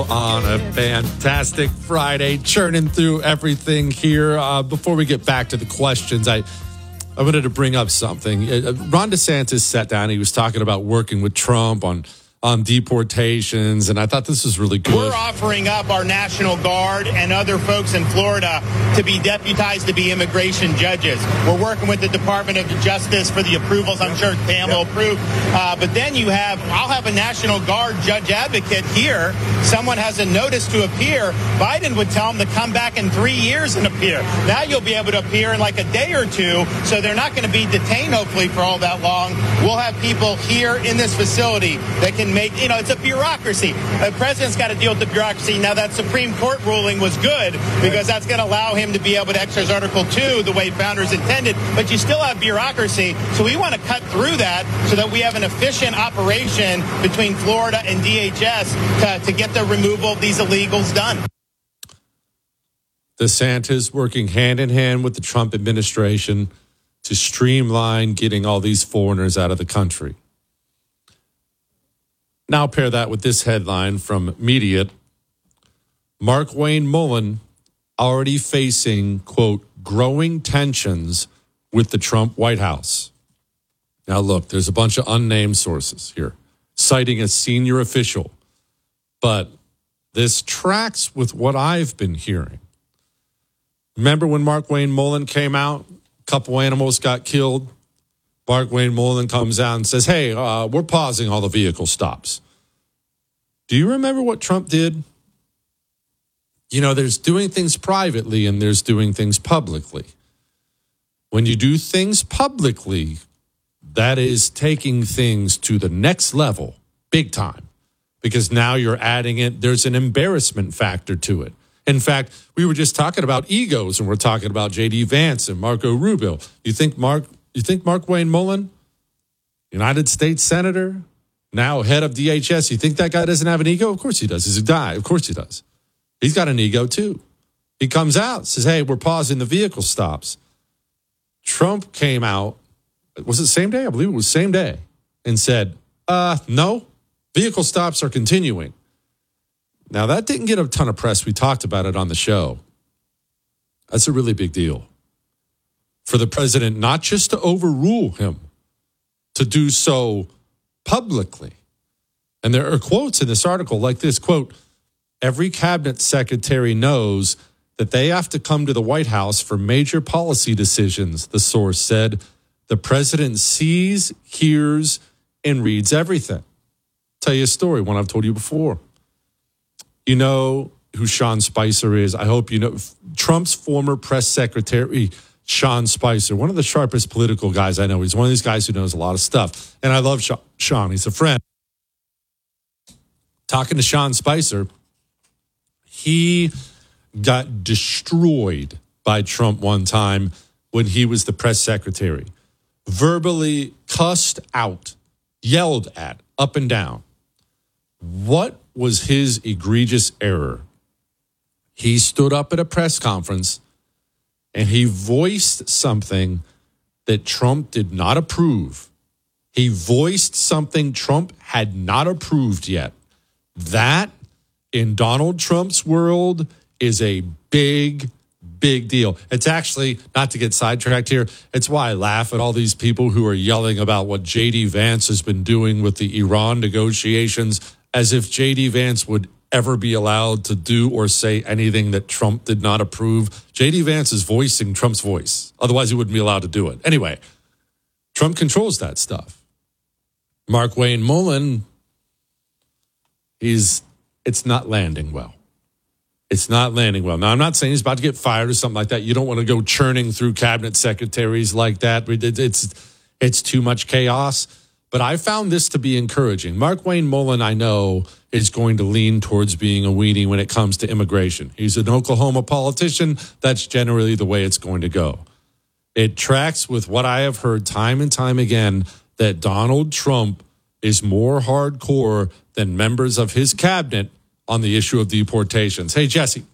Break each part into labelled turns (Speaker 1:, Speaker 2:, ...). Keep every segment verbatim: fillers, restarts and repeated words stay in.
Speaker 1: on a fantastic Friday, churning through everything here. Uh, before we get back to the questions, I I wanted to bring up something. Uh, Ron DeSantis sat down. He was talking about working with Trump on on deportations, and I thought this was really good.
Speaker 2: We're offering up our National Guard and other folks in Florida to be deputized to be immigration judges. We're working with the Department of Justice for the approvals. I'm sure Pam will approve. Uh, but then you have, I'll have a National Guard judge advocate here. Someone has a notice to appear. Biden would tell them to come back in three years and appear. Now you'll be able to appear in like a day or two, so they're not going to be detained, hopefully, for all that long. We'll have people here in this facility that can make, you know, it's a bureaucracy. The president's got to deal with the bureaucracy. Now, that Supreme Court ruling was good because that's going to allow him to be able to exercise Article two the way founders intended, but you still have bureaucracy. So we want to cut through that so that we have an efficient operation between Florida and D H S to, to get the removal of these illegals done.
Speaker 1: DeSantis working hand in hand with the Trump administration to streamline getting all these foreigners out of the country. Now pair that with this headline from Mediat. Markwayne Mullin already facing, quote, growing tensions with the Trump White House. Now, look, there's a bunch of unnamed sources here citing a senior official, but this tracks with what I've been hearing. Remember when Markwayne Mullin came out? A couple animals got killed. Markwayne Mullin comes out and says, hey, uh, we're pausing all the vehicle stops. Do you remember what Trump did? You know, there's doing things privately and there's doing things publicly. When you do things publicly, that is taking things to the next level, big time, because now you're adding it. There's an embarrassment factor to it. In fact, we were just talking about egos, and we're talking about J D Vance and Marco Rubio. You think Mark? You think Markwayne Mullin, United States Senator, now head of D H S, you think that guy doesn't have an ego? Of course he does. He's a guy. Of course he does. He's got an ego too. He comes out, says, hey, we're pausing the vehicle stops. Trump came out, was it the same day? I believe it was the same day, and said, uh, no, vehicle stops are continuing. Now, that didn't get a ton of press. We talked about it on the show. That's a really big deal for the president, not just to overrule him, to do so publicly. And there are quotes in this article like this, quote, every cabinet secretary knows that they have to come to the White House for major policy decisions, the source said. The president sees, hears, and reads everything. I'll tell you a story, one I've told you before. You know who Sean Spicer is. I hope you know. Trump's former press secretary, Sean Spicer, one of the sharpest political guys I know. He's one of these guys who knows a lot of stuff. And I love Sean. He's a friend. Talking to Sean Spicer, he got destroyed by Trump one time when he was the press secretary. Verbally cussed out, yelled at, up and down. What was his egregious error? He stood up at a press conference and he voiced something that Trump did not approve. He voiced something Trump had not approved yet. That, in Donald Trump's world, is a big, big deal. It's actually, not to get sidetracked here, it's why I laugh at all these people who are yelling about what J D Vance has been doing with the Iran negotiations, as if J D Vance would ever be allowed to do or say anything that Trump did not approve. J D Vance is voicing Trump's voice. Otherwise, he wouldn't be allowed to do it. Anyway, Trump controls that stuff. Markwayne Mullin, he's, it's not landing well. It's not landing well. Now, I'm not saying he's about to get fired or something like that. You don't want to go churning through cabinet secretaries like that. It's, it's too much chaos. But I found this to be encouraging. Markwayne Mullin, I know, is going to lean towards being a weenie when it comes to immigration. He's an Oklahoma politician. That's generally the way it's going to go. It tracks with what I have heard time and time again, that Donald Trump is more hardcore than members of his cabinet on the issue of deportations. Hey, Jesse,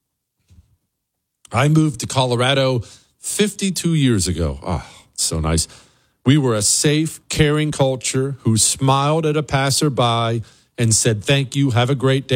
Speaker 1: I moved to Colorado fifty-two years ago. Oh, it's so nice. We were a safe, caring culture who smiled at a passerby and said, thank you, have a great day.